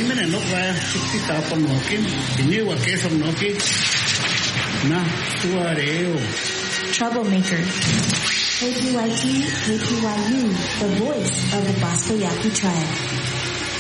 mene no va si ta pa no kin ni wa ke som no ki na tuareo Troublemaker. KPYT, KPYU, the voice of the Bosco Yaqui tribe.